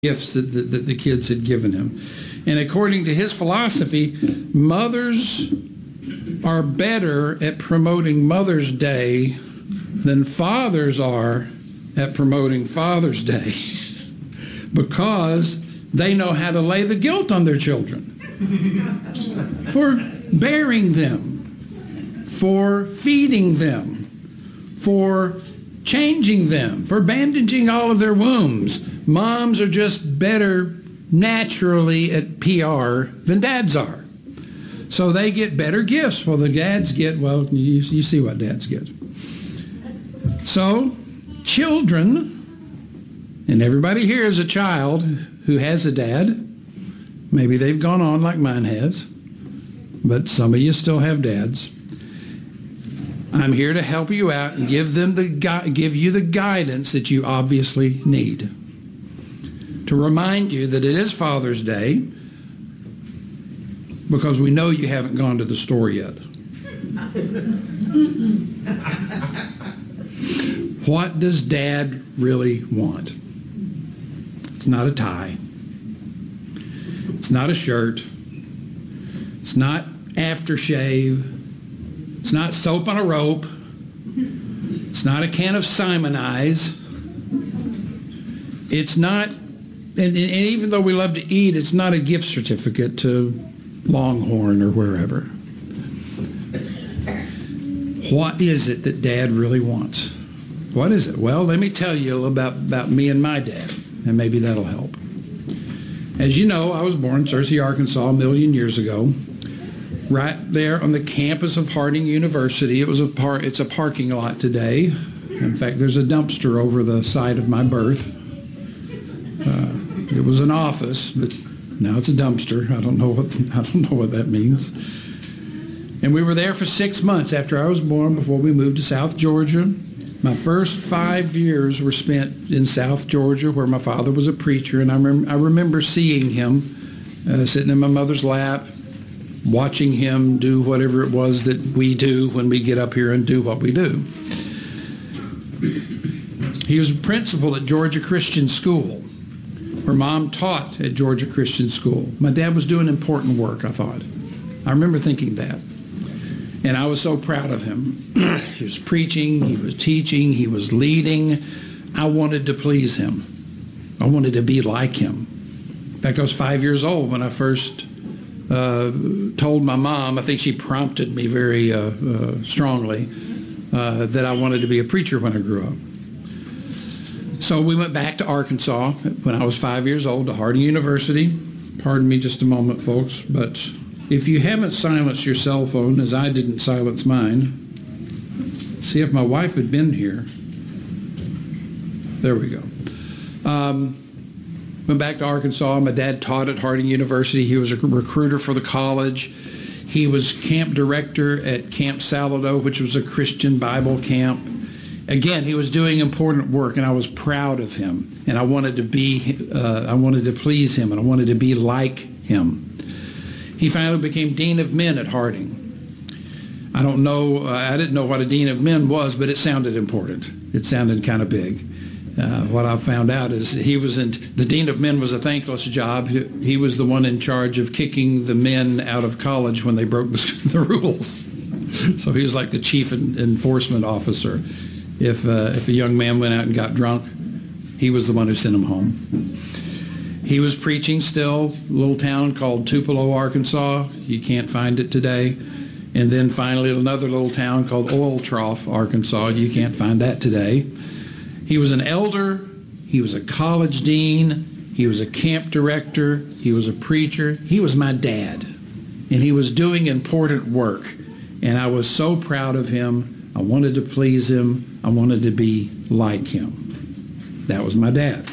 gifts that the kids had given him. And according to his philosophy, mothers are better at promoting Mother's Day than fathers are at promoting Father's Day because they know how to lay the guilt on their children for bearing them, for feeding them, for changing them, for bandaging all of their wounds. Moms are just better naturally at PR than dads are. So they get better gifts. Well, the dads get, well, you see what dads get. So children, and everybody here is a child who has a dad. Maybe they've gone on like mine has, but some of you still have dads. I'm here to help you out and give you the guidance that you obviously need. To remind you that it is Father's Day because we know you haven't gone to the store yet. What does Dad really want? It's not a tie. It's not a shirt. It's not aftershave. It's not soap on a rope. It's not a can of Simonize. It's not, and even though we love to eat, it's not a gift certificate to Longhorn or wherever. What is it that Dad really wants? What is it? Well, let me tell you about me and my dad, and maybe that'll help. As you know, I was born in Searcy, Arkansas, a million years ago. Right there on the campus of Harding University. It's a parking lot today. In fact, there's a dumpster over the site of my birth. It was an office, but now it's a dumpster. I don't know what that means. And we were there for 6 months after I was born before we moved to South Georgia. My first 5 years were spent in South Georgia where my father was a preacher, and I remember seeing him sitting in my mother's lap, watching him do whatever it was that we do when we get up here and do what we do. He was a principal at Georgia Christian School. Her mom taught at Georgia Christian School. My dad was doing important work, I thought. I remember thinking that. And I was so proud of him. He was preaching, he was teaching, he was leading. I wanted to please him. I wanted to be like him. In fact, I was 5 years old when I first told my mom, I think she prompted me very strongly, that I wanted to be a preacher when I grew up. So we went back to Arkansas when I was 5 years old to Harding University. Pardon me just a moment, folks, but if you haven't silenced your cell phone, as I didn't silence mine, see if my wife had been here. There we go. Went back to Arkansas. My dad taught at Harding University. He was a recruiter for the college. He was camp director at Camp Salado, which was a Christian Bible camp. Again, he was doing important work, and I was proud of him. And I wanted to please him, and I wanted to be like him. He finally became Dean of Men at Harding. I didn't know what a Dean of Men was, but it sounded important. It sounded kind of big. What I found out is the Dean of Men was a thankless job. He was the one in charge of kicking the men out of college when they broke the rules. So he was like the chief enforcement officer. If a young man went out and got drunk, he was the one who sent him home. He was preaching still, a little town called Tupelo, Arkansas. You can't find it today. And then finally another little town called Oil Trough, Arkansas. You can't find that today. He was an elder. He was a college dean. He was a camp director. He was a preacher. He was my dad. And he was doing important work. And I was so proud of him. I wanted to please him. I wanted to be like him. That was my dad.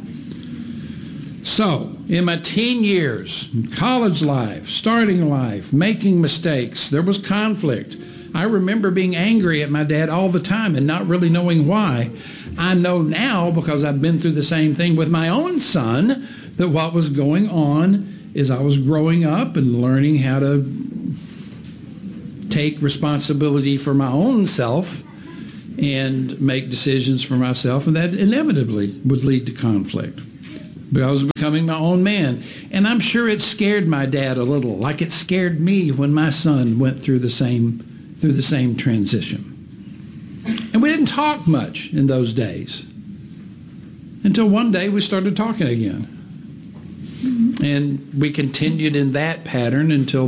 So, in my teen years, college life, starting life, making mistakes, there was conflict. I remember being angry at my dad all the time and not really knowing why. I know now, because I've been through the same thing with my own son, that what was going on is I was growing up and learning how to take responsibility for my own self and make decisions for myself, and that inevitably would lead to conflict. I was becoming my own man. And I'm sure it scared my dad a little, like it scared me when my son went through the same transition. And we didn't talk much in those days until one day we started talking again. And we continued in that pattern until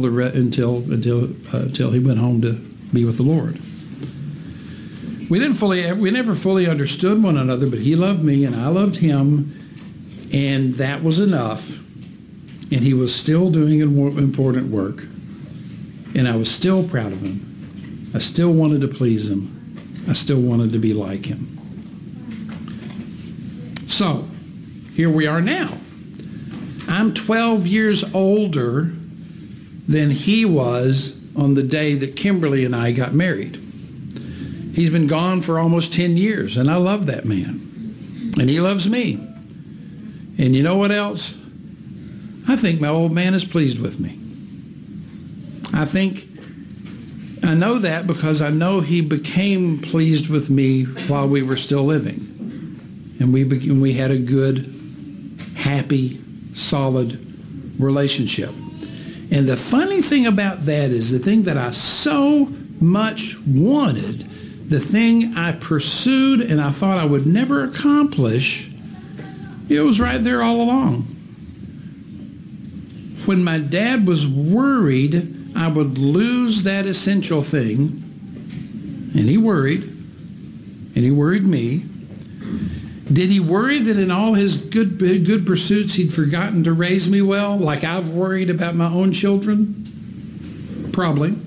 he went home to be with the Lord. We never fully understood one another, but he loved me and I loved him, and that was enough. And he was still doing important work, and I was still proud of him. I still wanted to please him. I still wanted to be like him. So, here we are now. I'm 12 years older than he was on the day that Kimberly and I got married. He's been gone for almost 10 years, and I love that man. And he loves me. And you know what else? I think my old man is pleased with me. I know that because I know he became pleased with me while we were still living. And we had a good, happy, solid relationship. And the funny thing about that is the thing that I so much wanted, the thing I pursued and I thought I would never accomplish, it was right there all along. When my dad was worried I would lose that essential thing, and he worried me. Did he worry that in all his good pursuits he'd forgotten to raise me well, like I've worried about my own children? Probably.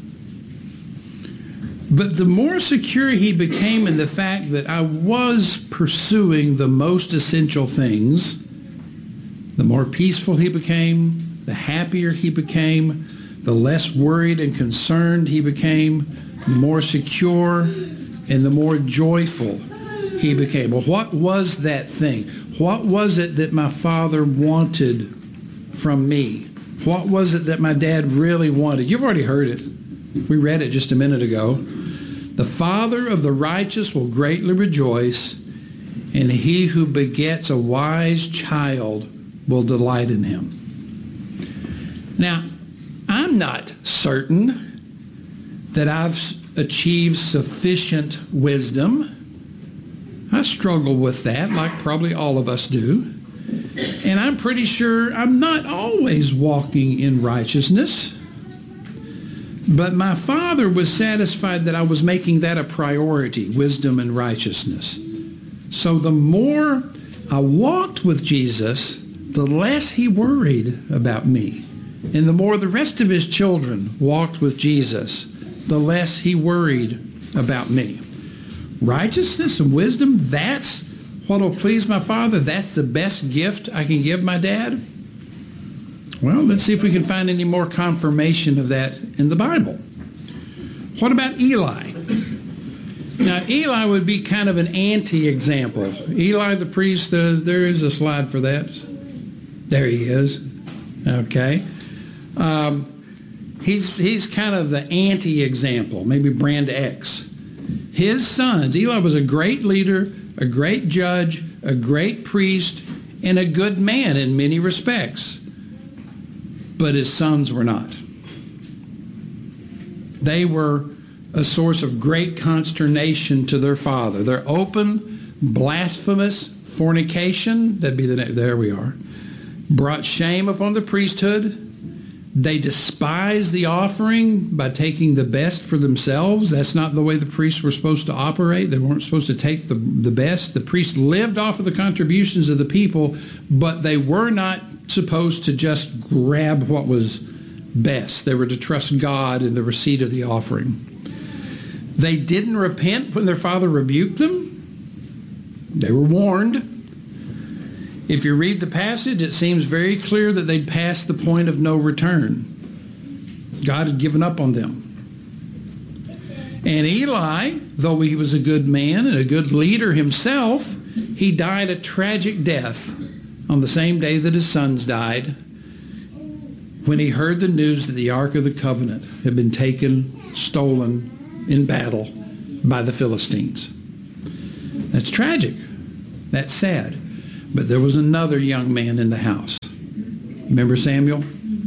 But the more secure he became in the fact that I was pursuing the most essential things, the more peaceful he became, the happier he became, the less worried and concerned he became, the more secure and the more joyful he became. Well, what was that thing? What was it that my father wanted from me? What was it that my dad really wanted? You've already heard it. We read it just a minute ago. The father of the righteous will greatly rejoice, and he who begets a wise child will delight in him. Now, I'm not certain that I've achieved sufficient wisdom. I struggle with that, like probably all of us do. And I'm pretty sure I'm not always walking in righteousness. But my father was satisfied that I was making that a priority, wisdom and righteousness. So the more I walked with Jesus, the less he worried about me. And the more the rest of his children walked with Jesus, the less he worried about me. Righteousness and wisdom, that's what will please my father. That's the best gift I can give my dad. Well, let's see if we can find any more confirmation of that in the Bible. What about Eli? Now, Eli would be kind of an anti-example. Eli the priest, there is a slide for that. There he is. Okay. He's kind of the anti-example, maybe brand X. His sons, Eli was a great leader, a great judge, a great priest, and a good man in many respects. But his sons were not. They were a source of great consternation to their father. Their open, blasphemous fornication, that'd be there we are, brought shame upon the priesthood. They despised the offering by taking the best for themselves. That's not the way the priests were supposed to operate. They weren't supposed to take the best. The priests lived off of the contributions of the people, but they were not supposed to just grab what was best. They were to trust God in the receipt of the offering. They didn't repent when their father rebuked them. They were warned. If you read the passage, it seems very clear that they'd passed the point of no return. God had given up on them. And Eli, though he was a good man and a good leader himself, he died a tragic death on the same day that his sons died, when he heard the news that the Ark of the Covenant had been taken, stolen in battle by the Philistines. That's tragic. That's sad. But there was another young man in the house. Remember Samuel?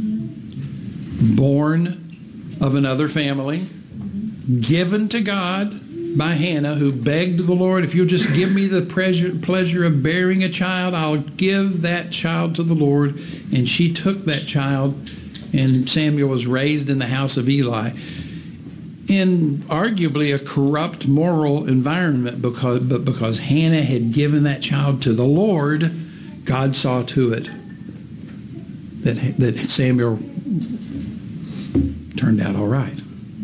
Born of another family, given to God by Hannah, who begged the Lord, if you'll just give me the pleasure of bearing a child, I'll give that child to the Lord. And she took that child, and Samuel was raised in the house of Eli in arguably a corrupt moral environment, because Hannah had given that child to the Lord, God saw to it that Samuel turned out all right.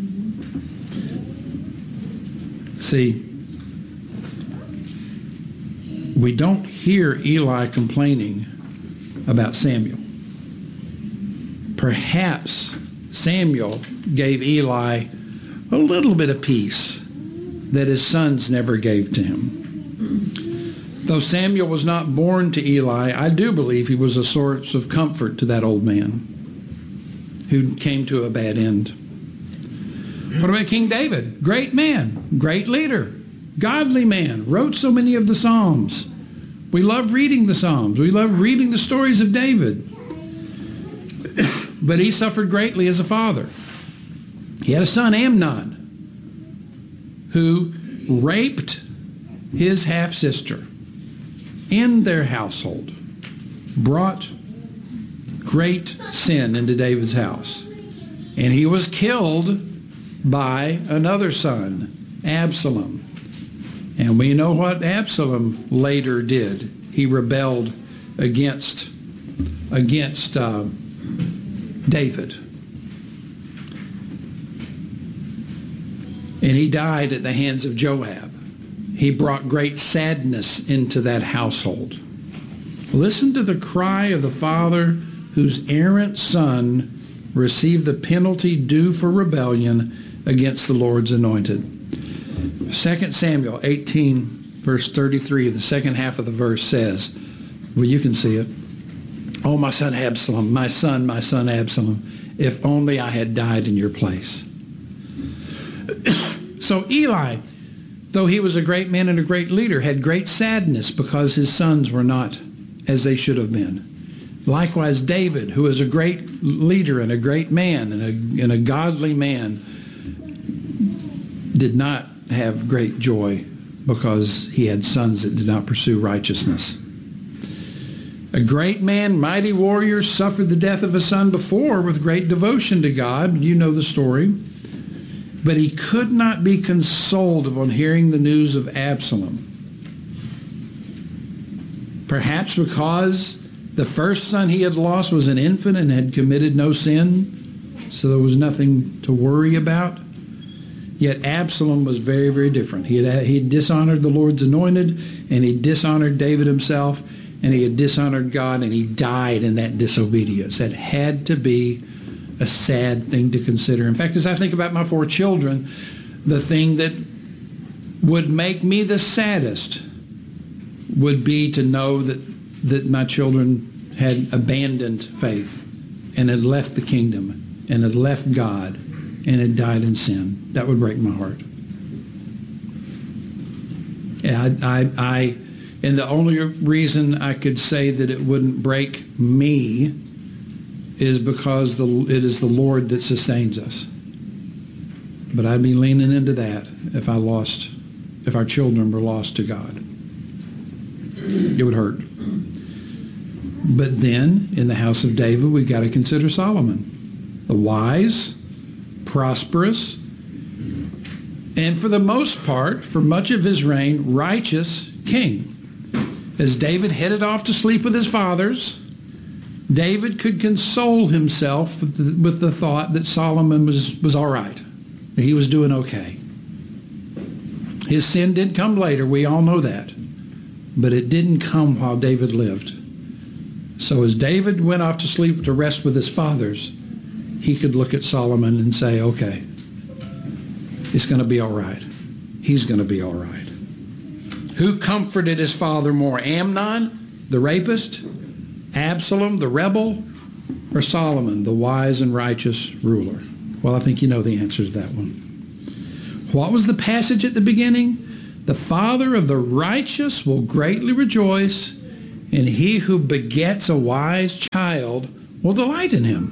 See, we don't hear Eli complaining about Samuel. Perhaps Samuel gave Eli a little bit of peace that his sons never gave to him. Though Samuel was not born to Eli, I do believe he was a source of comfort to that old man who came to a bad end. What about King David? Great man, great leader, godly man, wrote so many of the Psalms. We love reading the Psalms. We love reading the stories of David. But he suffered greatly as a father. He had a son, Amnon, who raped his half-sister in their household, brought great sin into David's house. And he was killed by another son, Absalom. And we know what Absalom later did. He rebelled against David. And he died at the hands of Joab. He brought great sadness into that household. Listen to the cry of the father whose errant son received the penalty due for rebellion against the Lord's anointed. 2 Samuel 18, verse 33, the second half of the verse says, well, you can see it. Oh, my son Absalom, my son Absalom, if only I had died in your place. So Eli, though he was a great man and a great leader, had great sadness because his sons were not as they should have been. Likewise, David, who was a great leader and a great man and a godly man, did not have great joy because he had sons that did not pursue righteousness. A great man, mighty warrior, suffered the death of a son before with great devotion to God. You know the story. But he could not be consoled upon hearing the news of Absalom. Perhaps because the first son he had lost was an infant and had committed no sin, so there was nothing to worry about. Yet Absalom was very, very different. He had dishonored the Lord's anointed, and he dishonored David himself, and he had dishonored God, and he died in that disobedience. That had to be a sad thing to consider. In fact, as I think about my 4 children, the thing that would make me the saddest would be to know that my children had abandoned faith and had left the kingdom and had left God and had died in sin. That would break my heart. And the only reason I could say that it wouldn't break me is because it is the Lord that sustains us. But I'd be leaning into that if our children were lost to God. It would hurt. But then, in the house of David, we've got to consider Solomon, the wise, prosperous, and for the most part, for much of his reign, righteous king. As David headed off to sleep with his fathers, David could console himself with the thought that Solomon was all right, that he was doing okay. His sin did come later, we all know that, but it didn't come while David lived. So as David went off to sleep to rest with his fathers, he could look at Solomon and say, okay, it's going to be all right. He's going to be all right. Who comforted his father more, Amnon, the rapist, Absalom, the rebel, or Solomon, the wise and righteous ruler? Well, I think you know the answer to that one. What was the passage at the beginning? The father of the righteous will greatly rejoice, And he who begets a wise child will delight in him.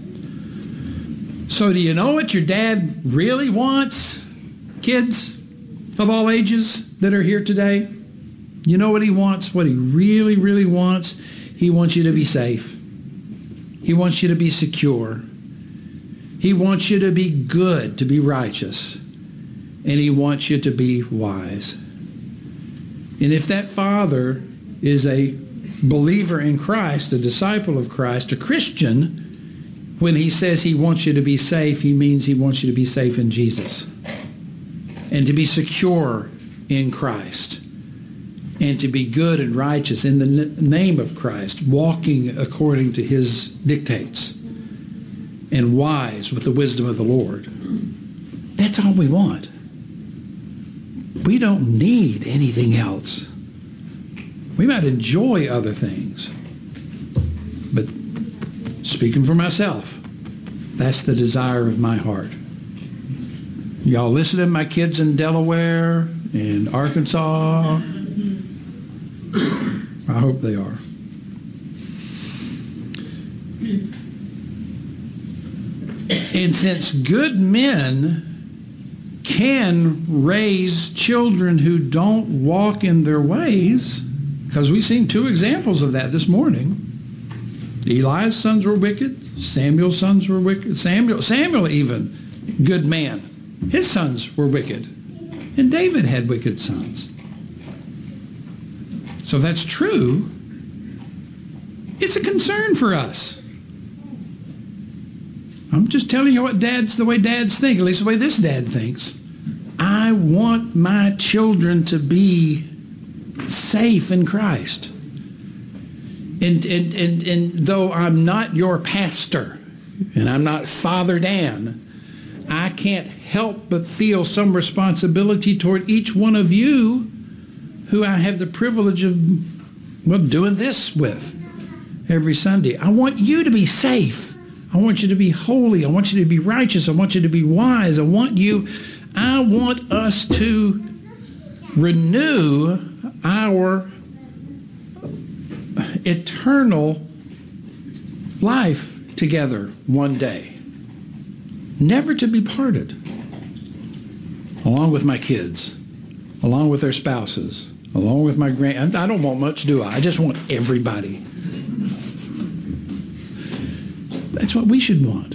So do you know what your dad really wants, kids of all ages that are here today? You know what he wants, what he really, really wants? He wants you to be safe. He wants you to be secure. He wants you to be good, to be righteous. And he wants you to be wise. And if that father is a believer in Christ, a disciple of Christ, a Christian, when he says he wants you to be safe, he means he wants you to be safe in Jesus and to be secure in Christ and to be good and righteous in the name of Christ, walking according to his dictates and wise with the wisdom of the Lord. That's all we want. We don't need anything else. We might enjoy other things, but speaking for myself, that's the desire of my heart. Y'all listening, my kids in Delaware and Arkansas? I hope they are. And since good men can raise children who don't walk in their ways, because we've seen two examples of that this morning. Eli's sons were wicked. Samuel's sons were wicked. Samuel even, good man. His sons were wicked. And David had wicked sons. So if that's true, it's a concern for us. I'm just telling you the way dads think, at least the way this dad thinks. I want my children to be safe in Christ. And though I'm not your pastor and I'm not Father Dan, I can't help but feel some responsibility toward each one of you who I have the privilege of, doing this with every Sunday. I want you to be safe. I want you to be holy. I want you to be righteous. I want you to be wise. I want us to renew our eternal life together one day, never to be parted, along with my kids, along with their spouses, along with my I don't want much, do I? I just want everybody. That's what we should want.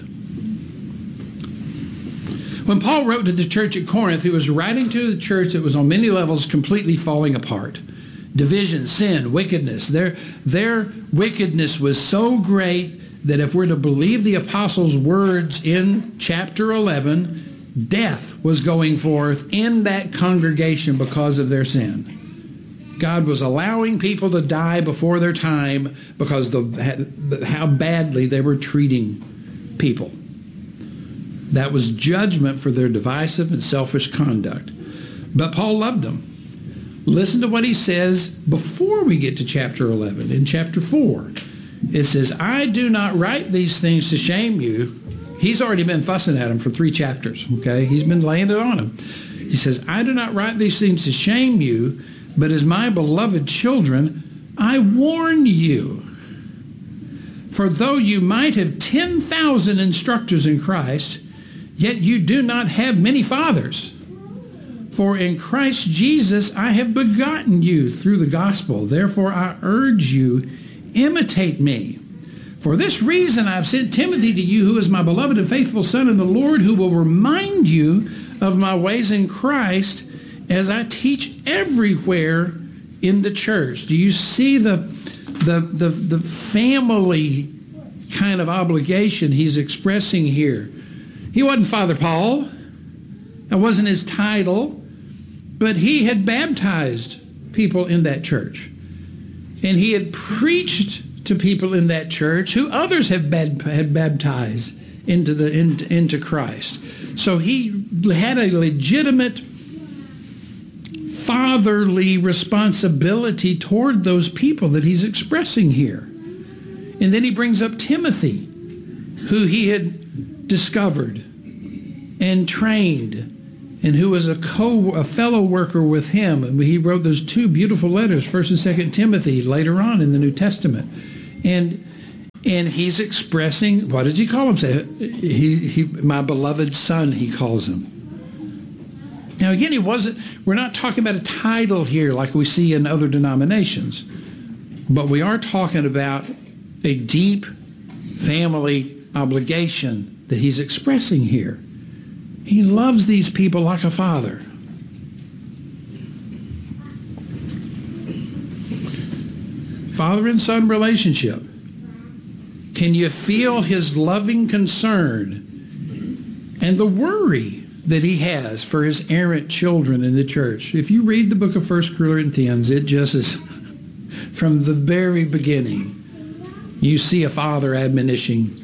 When Paul wrote to the church at Corinth, he was writing to the church that was on many levels completely falling apart. Division, sin, wickedness. Their wickedness was so great that if we're to believe the apostles' words in chapter 11, death was going forth in that congregation because of their sin. God was allowing people to die before their time because how badly they were treating people. That was judgment for their divisive and selfish conduct. But Paul loved them. Listen to what he says before we get to chapter 11. In chapter 4, it says, I do not write these things to shame you. He's already been fussing at him for 3 chapters, okay? He's been laying it on him. He says, I do not write these things to shame you, but as my beloved children, I warn you. For though you might have 10,000 instructors in Christ, yet you do not have many fathers. For in Christ Jesus I have begotten you through the gospel. Therefore I urge you, imitate me. For this reason I have sent Timothy to you, who is my beloved and faithful son in the Lord, who will remind you of my ways in Christ as I teach everywhere in the church. Do you see the family kind of obligation he's expressing here? He wasn't Father Paul. That wasn't his title. But he had baptized people in that church. And he had preached to people in that church who others had baptized into Christ. So he had a legitimate fatherly responsibility toward those people that he's expressing here. And then he brings up Timothy, who he had discovered and trained and who was a fellow worker with him. And he wrote those two beautiful letters, 1st and 2nd Timothy, later on in the New Testament. And he's expressing, what does he call him? He my beloved son, he calls him. Now again, we're not talking about a title here like we see in other denominations, but we are talking about a deep family obligation that he's expressing here. He loves these people like a father. Father and son relationship. Can you feel his loving concern and the worry that he has for his errant children in the church? If you read the book of 1 Corinthians, it just is from the very beginning. You see a father admonishing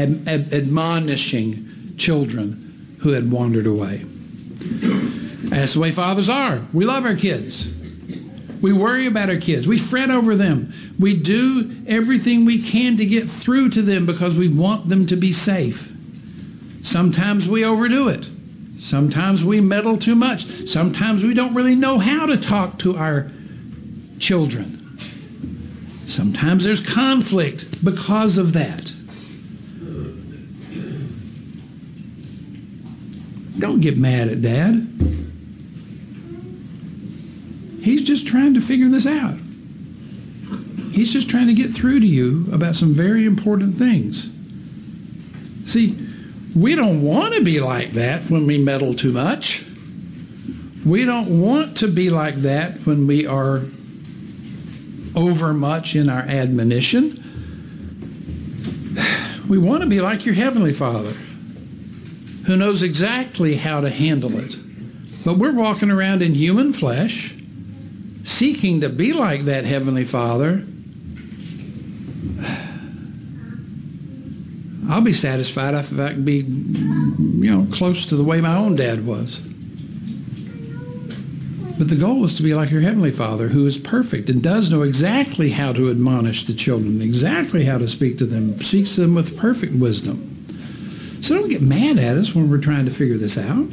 children who had wandered away. That's the way fathers are. We love our kids. We worry about our kids. We fret over them. We do everything we can to get through to them because we want them to be safe. Sometimes we overdo it. Sometimes we meddle too much. Sometimes we don't really know how to talk to our children. Sometimes there's conflict because of that. Don't get mad at Dad. He's just trying to figure this out. He's just trying to get through to you about some very important things. See, we don't want to be like that when we meddle too much. We don't want to be like that when we are overmuch in our admonition. We want to be like your Heavenly Father, who knows exactly how to handle it. But we're walking around in human flesh, seeking to be like that Heavenly Father. I'll be satisfied if I can be, close to the way my own dad was. But the goal is to be like your Heavenly Father, who is perfect and does know exactly how to admonish the children, exactly how to speak to them, speaks to them with perfect wisdom. So don't get mad at us when we're trying to figure this out.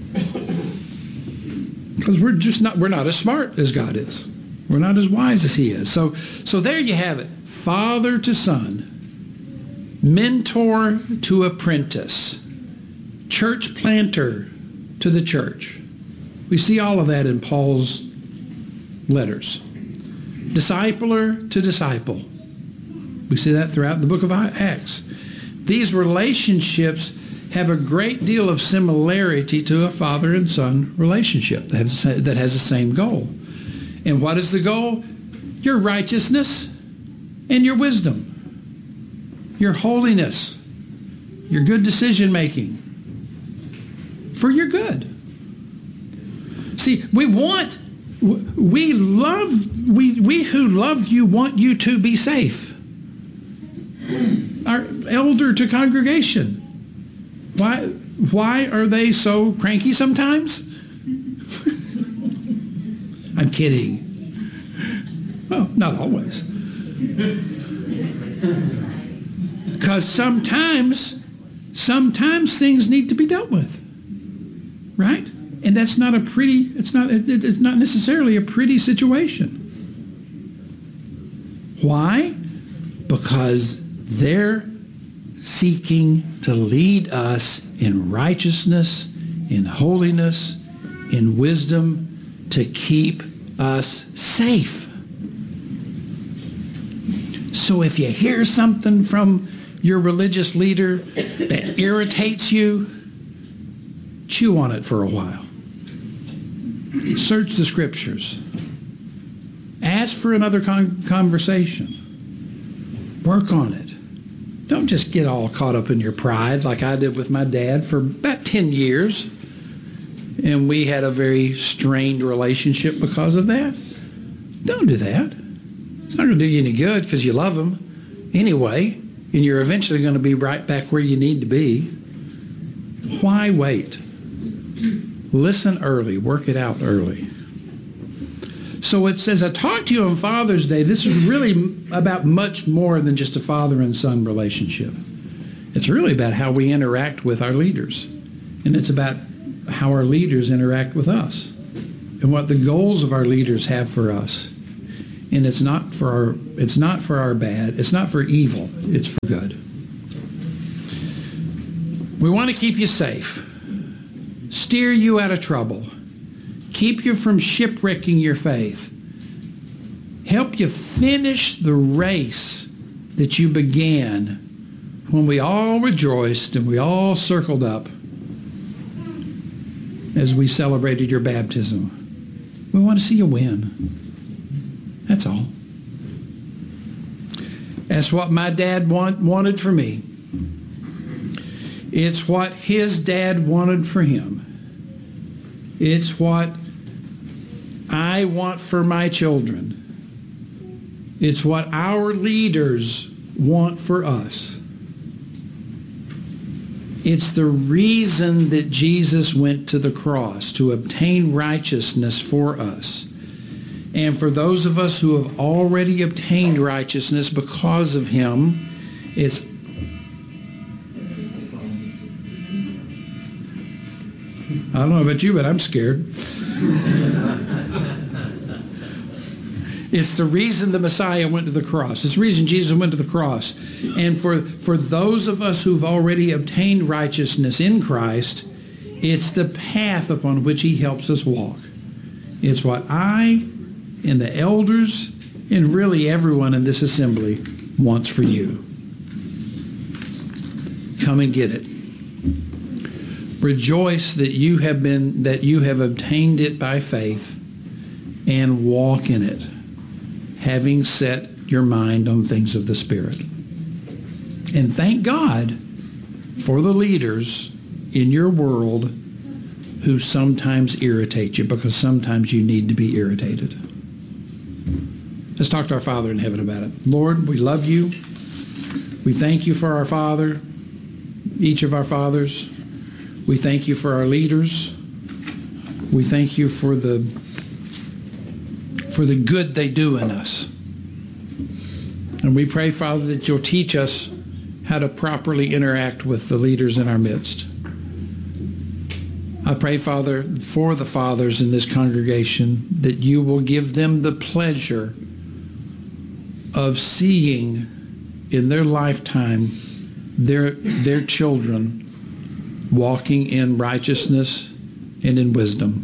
Because we're not as smart as God is. We're not as wise as he is. So there you have it. Father to son, mentor to apprentice, church planter to the church. We see all of that in Paul's letters. Discipler to disciple. We see that throughout the book of Acts. These relationships have a great deal of similarity to a father and son relationship that has the same goal. And what is the goal? Your righteousness and your wisdom, your holiness, your good decision making for your good. See, we who love you want you to be safe. Our elder to congregation. Why are they so cranky sometimes? I'm kidding. Well, not always. Because sometimes things need to be dealt with. Right? And that's not it's not necessarily a pretty situation. Why? Because they're seeking to lead us in righteousness, in holiness, in wisdom, to keep us safe. So if you hear something from your religious leader that irritates you, chew on it for a while. Search the scriptures. Ask for another conversation. Work on it. Don't just get all caught up in your pride like I did with my dad for about 10 years. And we had a very strained relationship because of that. Don't do that. It's not going to do you any good because you love him anyway. And you're eventually going to be right back where you need to be. Why wait? Listen early. Work it out early. So it says, I talked to you on Father's Day. This is really about much more than just a father and son relationship. It's really about how we interact with our leaders. And it's about how our leaders interact with us and what the goals of our leaders have for us. And it's not for our bad. It's not for evil. It's for good. We want to keep you safe, steer you out of trouble, keep you from shipwrecking your faith, help you finish the race that you began when we all rejoiced and we all circled up as we celebrated your baptism. We want to see you win. That's all. That's what my dad wanted for me. It's what his dad wanted for him. It's what I want for my children. It's what our leaders want for us. It's the reason that Jesus went to the cross, to obtain righteousness for us. And for those of us who have already obtained righteousness because of him, it's I don't know about you, but I'm scared. It's the reason the Messiah went to the cross. It's the reason Jesus went to the cross. And for those of us who've already obtained righteousness in Christ, it's the path upon which he helps us walk. It's what I and the elders and really everyone in this assembly wants for you. Come and get it. Rejoice that you have obtained it by faith and walk in it, having set your mind on things of the Spirit. And thank God for the leaders in your world who sometimes irritate you, because sometimes you need to be irritated. Let's talk to our Father in heaven about it. Lord, we love you. We thank you for our Father, each of our fathers. We thank you for our leaders. We thank you for the good they do in us. And we pray, Father, that you'll teach us how to properly interact with the leaders in our midst. I pray, Father, for the fathers in this congregation, that you will give them the pleasure of seeing in their lifetime their children walking in righteousness and in wisdom.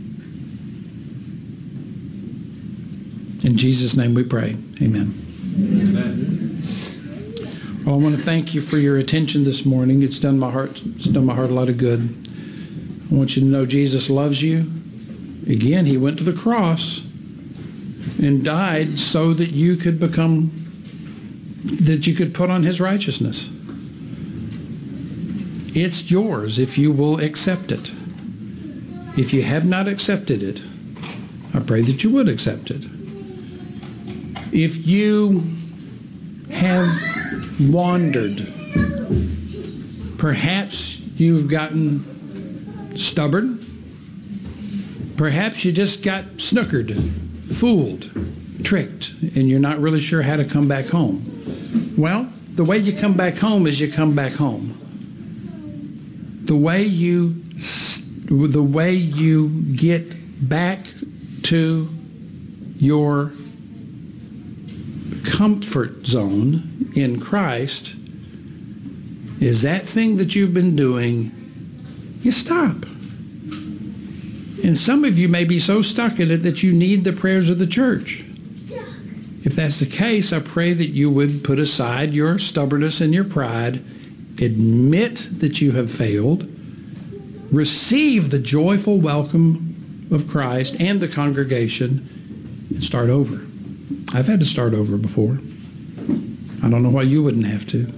In Jesus' name we pray. Amen. Amen. Well, I want to thank you for your attention this morning. It's done my heart a lot of good. I want you to know Jesus loves you. Again, he went to the cross and died so that you could put on his righteousness. It's yours if you will accept it. If you have not accepted it, I pray that you would accept it. If you have wandered, perhaps you've gotten stubborn, perhaps you just got snookered, fooled, tricked, and you're not really sure how to come back home. Well, the way you come back home is you come back home. The way you get back to your comfort zone in Christ is that thing that you've been doing, you stop. And some of you may be so stuck in it that you need the prayers of the church. If that's the case, I pray that you would put aside your stubbornness and your pride, admit that you have failed, receive the joyful welcome of Christ and the congregation, and start over. I've had to start over before. I don't know why you wouldn't have to.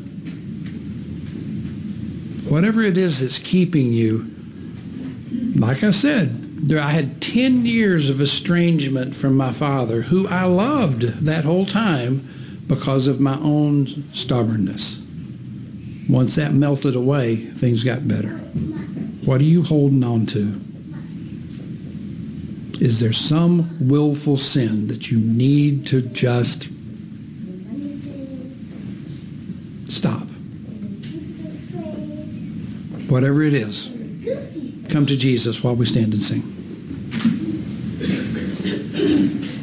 Whatever it is that's keeping you, like I said, I had 10 years of estrangement from my father, who I loved that whole time because of my own stubbornness. Once that melted away, things got better. What are you holding on to? Is there some willful sin that you need to just stop? Whatever it is, come to Jesus while we stand and sing.